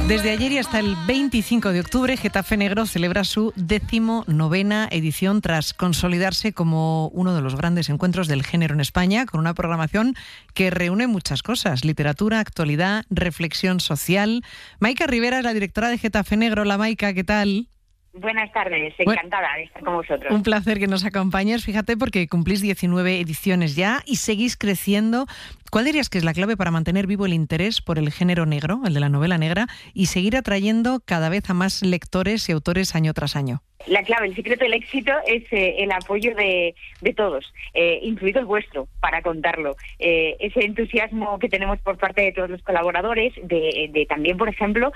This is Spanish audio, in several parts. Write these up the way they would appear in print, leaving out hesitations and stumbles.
Desde ayer y hasta el 25 de octubre, Getafe Negro celebra su 19ª edición tras consolidarse como uno de los grandes encuentros del género en España, con una programación que reúne muchas cosas: literatura, actualidad, reflexión social. Maika Rivera es la directora de Getafe Negro. Hola, Maika, ¿qué tal? Buenas tardes, encantada de estar con vosotros. Un placer que nos acompañes, fíjate, porque cumplís 19 ediciones ya y seguís creciendo. ¿Cuál dirías que es la clave para mantener vivo el interés por el género negro, el de la novela negra, y seguir atrayendo cada vez a más lectores y autores año tras año? La clave, el secreto del éxito es el apoyo de todos, incluido el vuestro, para contarlo. Ese entusiasmo que tenemos por parte de todos los colaboradores, de también, por ejemplo,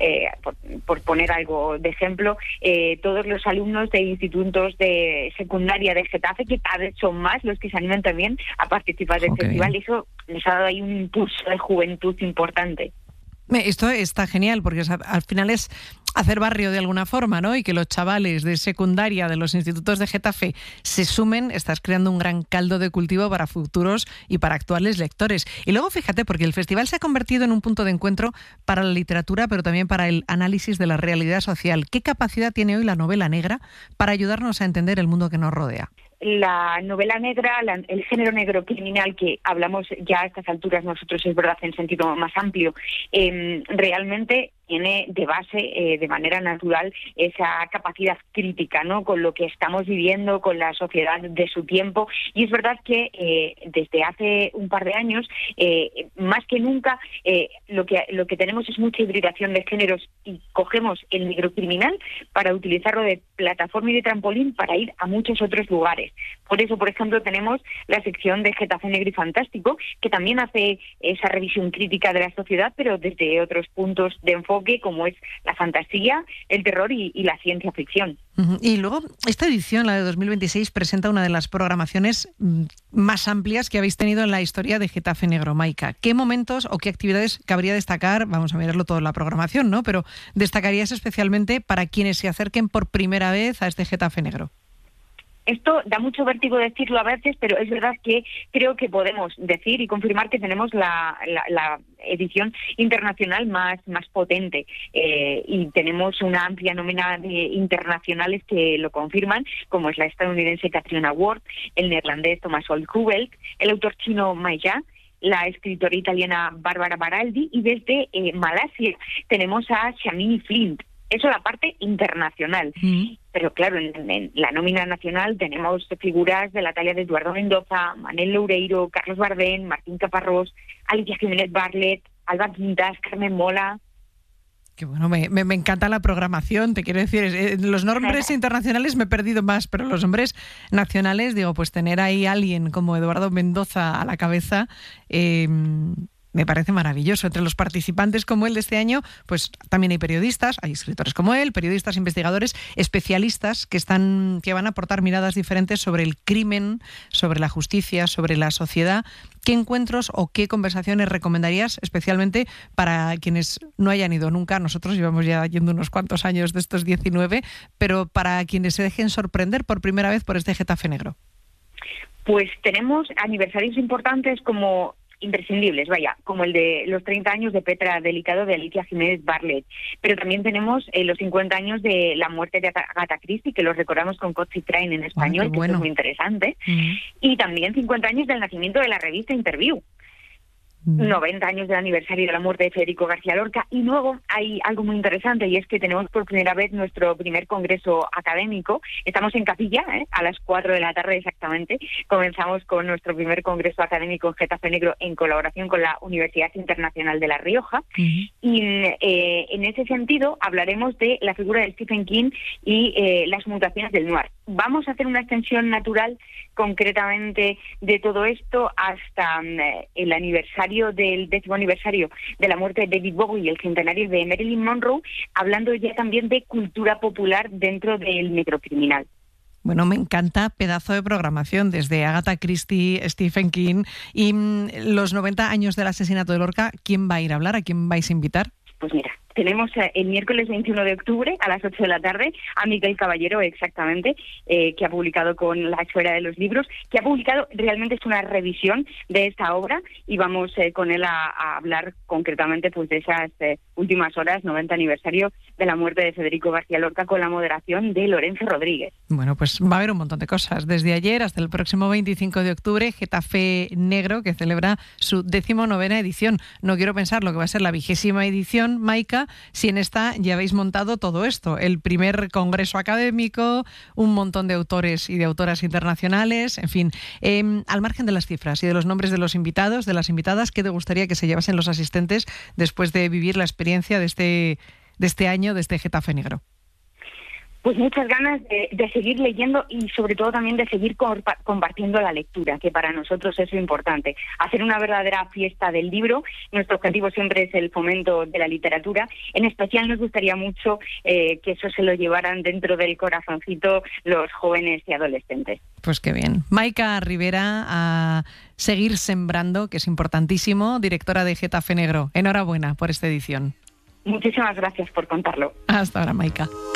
por poner algo de ejemplo, todos los alumnos de institutos de secundaria de Getafe, que cada vez son más los que se animan también a participar del festival. Bien. Eso les ha dado ahí un impulso de juventud importante. Esto está genial, porque al final es hacer barrio de alguna forma, ¿no? Y que los chavales de secundaria de los institutos de Getafe se sumen. Estás creando un gran caldo de cultivo para futuros y para actuales lectores. Y luego fíjate, porque el festival se ha convertido en un punto de encuentro para la literatura, pero también para el análisis de la realidad social. ¿Qué capacidad tiene hoy la novela negra para ayudarnos a entender el mundo que nos rodea? La novela negra, el género negro criminal, que hablamos ya a estas alturas nosotros, es verdad, en sentido más amplio, realmente tiene de base, de manera natural, esa capacidad crítica, ¿no?, con lo que estamos viviendo, con la sociedad de su tiempo. Y es verdad que desde hace un par de años, más que nunca, lo que tenemos es mucha hibridación de géneros, y cogemos el negro criminal para utilizarlo de plataforma y de trampolín para ir a muchos otros lugares. Por eso, por ejemplo, tenemos la sección de Getafe Negro y Fantástico, que también hace esa revisión crítica de la sociedad, pero desde otros puntos de enfoque, como es la fantasía, el terror y la ciencia ficción. Y luego, esta edición, la de 2026, presenta una de las programaciones más amplias que habéis tenido en la historia de Getafe Negro, Maika. ¿Qué momentos o qué actividades cabría destacar? Vamos a mirarlo todo en la programación, ¿no? Pero destacarías especialmente para quienes se acerquen por primera vez a este Getafe Negro. Esto da mucho vértigo decirlo a veces, pero es verdad que creo que podemos decir y confirmar que tenemos la edición internacional más potente, y tenemos una amplia nómina de internacionales que lo confirman, como es la estadounidense Katrina Ward, el neerlandés Thomas Olkuvelt, el autor chino Mai Ya, la escritora italiana Barbara Baraldi, y desde Malasia tenemos a Shamini Flint. Eso la parte internacional. Pero claro, en la nómina nacional tenemos figuras de la talla de Eduardo Mendoza, Manel Loureiro, Carlos Bardén, Martín Caparrós, Alicia Jiménez Barlet, Alba Quintas, Carmen Mola. Que bueno, me encanta la programación, te quiero decir, los nombres internacionales me he perdido más, pero los nombres nacionales, digo, pues tener ahí a alguien como Eduardo Mendoza a la cabeza, me parece maravilloso. Entre los participantes como él de este año, pues también hay periodistas, hay escritores como él, periodistas, investigadores, especialistas que van a aportar miradas diferentes sobre el crimen, sobre la justicia, sobre la sociedad. ¿Qué encuentros o qué conversaciones recomendarías especialmente para quienes no hayan ido nunca? Nosotros llevamos ya yendo unos cuantos años de estos 19, pero para quienes se dejen sorprender por primera vez por este Getafe Negro. Pues tenemos aniversarios importantes imprescindibles, como el de los 30 años de Petra Delicado de Alicia Jiménez Barlet, pero también tenemos los 50 años de la muerte de Agatha Christie, que los recordamos con Cozy Train en español, que es muy interesante, y también 50 años del nacimiento de la revista Interview. 90 años del aniversario de la muerte de Federico García Lorca, y luego hay algo muy interesante, y es que tenemos por primera vez nuestro primer congreso académico. Estamos en Capilla, a las 4 de la tarde exactamente. Comenzamos con nuestro primer congreso académico en Getafe Negro en colaboración con la Universidad Internacional de La Rioja. Y en ese sentido hablaremos de la figura de Stephen King y las mutaciones del noir. Vamos a hacer una extensión natural concretamente de todo esto hasta el aniversario del 10º aniversario de la muerte de David Bowie y el centenario de Marilyn Monroe, hablando ya también de cultura popular dentro del necrocriminal. Bueno, me encanta, pedazo de programación, desde Agatha Christie, Stephen King y los 90 años del asesinato de Lorca. ¿Quién va a ir a hablar? ¿A quién vais a invitar? Pues mira, tenemos el miércoles 21 de octubre a las 8 de la tarde a Miguel Caballero, exactamente, que ha publicado con La Esfera de los Libros, que ha publicado, realmente es una revisión de esta obra, y vamos con él a hablar concretamente pues de esas últimas horas, 90 aniversario de la muerte de Federico García Lorca, con la moderación de Lorenzo Rodríguez. Bueno, pues va a haber un montón de cosas. Desde ayer hasta el próximo 25 de octubre, Getafe Negro, que celebra su 19ª edición. No quiero pensar lo que va a ser la 20ª edición, Maika, si en esta ya habéis montado todo esto. El primer congreso académico, un montón de autores y de autoras internacionales, en fin. Al margen de las cifras y de los nombres de los invitados, de las invitadas, ¿qué te gustaría que se llevasen los asistentes después de vivir la experiencia de este año, de este Getafe Negro? Pues muchas ganas de seguir leyendo y sobre todo también de seguir compartiendo la lectura, que para nosotros es lo importante. Hacer una verdadera fiesta del libro. Nuestro objetivo siempre es el fomento de la literatura. En especial nos gustaría mucho que eso se lo llevaran dentro del corazoncito los jóvenes y adolescentes. Pues qué bien. Maika Rivera, a seguir sembrando, que es importantísimo, directora de Getafe Negro. Enhorabuena por esta edición. Muchísimas gracias por contarlo. Hasta ahora, Maika.